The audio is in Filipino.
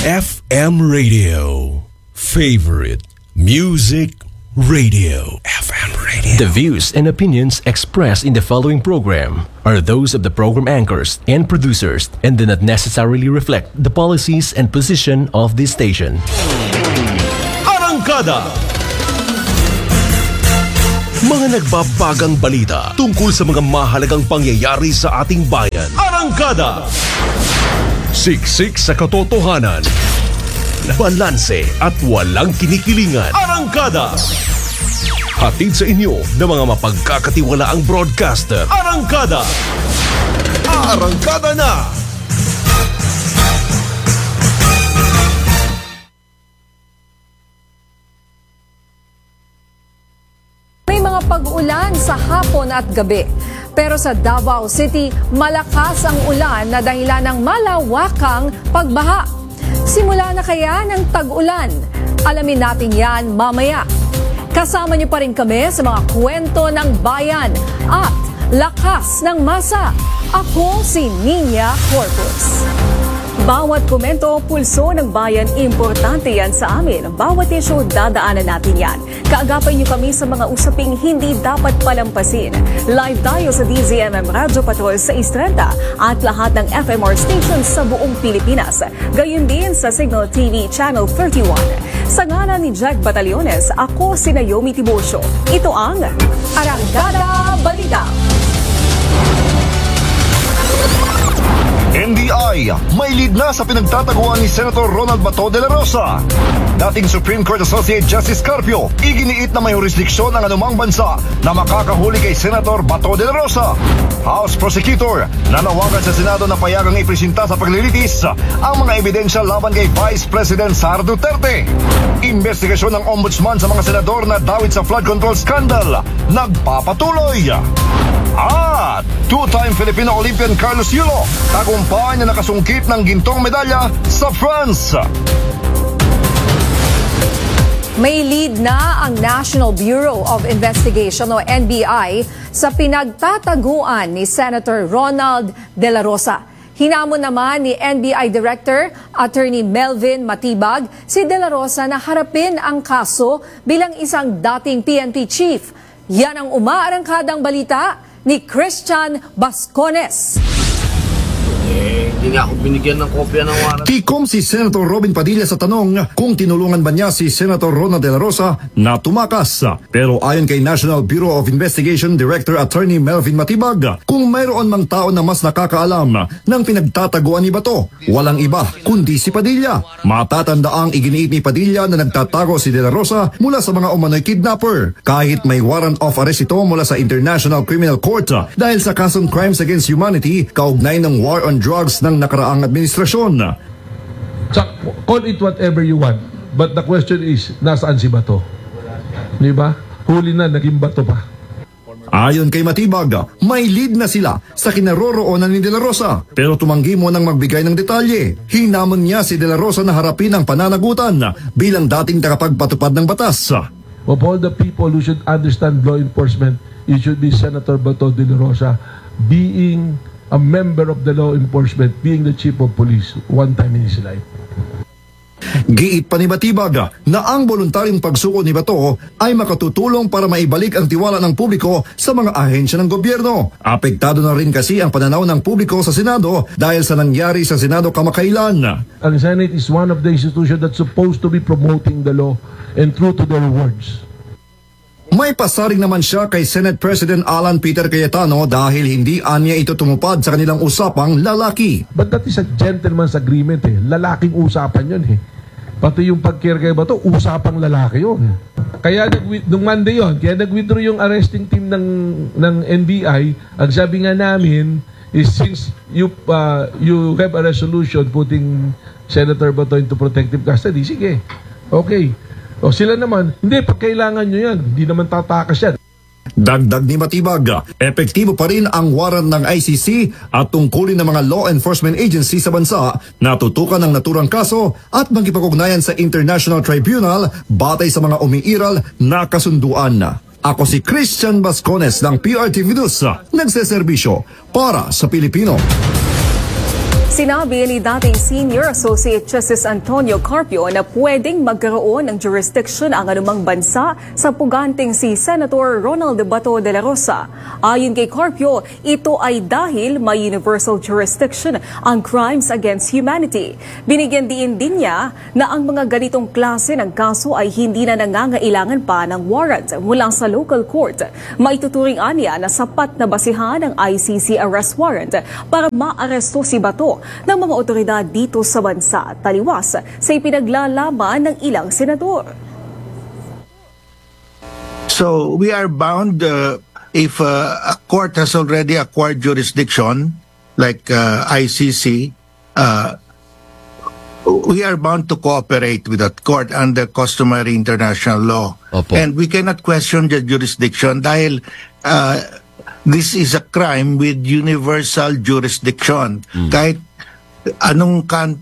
FM Radio. Favorite Music Radio. FM Radio. The views and opinions expressed in the following program are those of the program anchors and producers and do not necessarily reflect the policies and position of this station. Arangkada! Mga nagbabagang balita tungkol sa mga mahalagang pangyayari sa ating bayan. Arangkada! Siksik sa katotohanan. Balanse at walang kinikilingan. Arangkada! Hatid sa inyo ng mga mapagkakatiwalaang broadcaster. Arangkada! Arangkada na! May mga pag-ulan sa hapon at gabi. Pero sa Davao City, malakas ang ulan na dahilan ng malawakang pagbaha. Simula na kaya ng tag-ulan? Alamin natin yan mamaya. Kasama niyo pa rin kami sa mga kwento ng bayan at lakas ng masa. Ako si Nina Corpus. Bawat komento, pulso ng bayan, importante yan sa amin. Bawat issue, dadaanan natin yan. Kaagapay niyo kami sa mga usaping hindi dapat palampasin. Live tayo sa DZMM Radio Patrol sa Istrenta at lahat ng FMR stations sa buong Pilipinas. Gayon din sa Signal TV Channel 31. Sa ngalan ni Jack Batallones, ako si Naomi Tiburcio. Ito ang Arangkada Balita. NBI, may lead na sa pinagtataguan ni Senator Ronald Bato de la Rosa. Dating Supreme Court Associate Justice Carpio, iginiit na may jurisdiksyon ang anumang bansa na makakahuli kay Senator Bato de la Rosa. House Prosecutor, nanawagan sa Senado na payagang ipresenta sa paglilitis ang mga ebidensya laban kay Vice President Sara Duterte. Investigasyon ng Ombudsman sa mga senador na dawit sa flood control scandal, nagpapatuloy. At two-time Filipino Olympian Carlos Yulo, tagumpay na nakasungkit ng gintong medalya sa France. May lead na ang National Bureau of Investigation o NBI sa pinagtataguan ni Senator Ronald De La Rosa. Hinamon naman ni NBI Director Attorney Melvin Matibag si De La Rosa na harapin ang kaso bilang isang dating PNP chief. Yan ang umaarangkadang balita ni Christian Bascones. Hindi nga ako binigyan ng kopya ng warrant. Tikom si Senator Robin Padilla sa tanong kung tinulungan ba niya si Senator Ronald De La Rosa na tumakas. Pero ayon kay National Bureau of Investigation Director Attorney Melvin Matibag, kung mayroon mang tao na mas nakakaalam ng pinagtataguan ni Bato, walang iba kundi si Padilla. Matatandaang iginiit ni Padilla na nagtatago si De La Rosa mula sa mga umano'y kidnapper. Kahit may warrant of arrest ito mula sa International Criminal Court dahil sa kasong Crimes Against Humanity kaugnay ng war on drugs ng nakaraang administrasyon. Call it whatever you want, but the question is, nasaan si Bato? Di ba? Huli na, naging Bato pa. Ayon kay Matibag, may lead na sila sa kinaroroonan ni De La Rosa, pero tumanggi mo nang magbigay ng detalye. Hinamon niya si De La Rosa na harapin ang pananagutan bilang dating tagapagpatupad ng batas. Of all the people who should understand law enforcement, it should be Senator Bato de la Rosa, being a member of the law enforcement, being the chief of police one time in his life. Giit pa ni Matibag na ang voluntaryong pagsuko ni Bato ay makatutulong para maibalik ang tiwala ng publiko sa mga ahensya ng gobyerno. Apektado na rin kasi ang pananaw ng publiko sa Senado dahil sa nangyari sa Senado kamakailan. Ang Senate is one of the institutions that's supposed to be promoting the law and true to their words. May pasaring naman siya kay Senate President Alan Peter Cayetano dahil hindi anya ito tumupad sa kanilang usapang lalaki. But that is a gentleman's agreement eh. Lalaking usapan yun eh. Pati yung pag-care kay Bato, usapang lalaki yun. Kaya nung Monday yun, kaya nag-withdraw yung arresting team ng NBI. Ang sabi nga namin is since you have a resolution putting Senator Bato into protective custody, sige, okay. O sila naman, hindi, pag kailangan nyo yan, hindi naman tatakas yan. Dagdag ni Matibag, epektibo pa rin ang warrant ng ICC at tungkulin ng mga law enforcement agency sa bansa na tutukan ng naturang kaso at magkipag-ugnayan sa International Tribunal batay sa mga umiiral na kasunduan. Ako si Christian Bascones ng PRTV News, nagseserbisyo para sa Pilipino. Sinabi ni dating Senior Associate Justice Antonio Carpio na pwedeng magkaroon ng jurisdiction ang anumang bansa sa puganteng si Senator Ronald Bato de la Rosa. Ayon kay Carpio, ito ay dahil may universal jurisdiction ang crimes against humanity. Binigyan din niya na ang mga ganitong klase ng kaso ay hindi na nangangailangan pa ng warrant mula sa local court. Maituturing aniya na sapat na basihan ng ICC arrest warrant para maaresto si Bato ng mga otoridad dito sa bansa, taliwas sa ipinaglalaban ng ilang senador. So we are bound if a court has already acquired jurisdiction, like ICC, we are bound to cooperate with that court under customary international law. Opo. And we cannot question the jurisdiction dahil this is a crime with universal jurisdiction. Kahit anong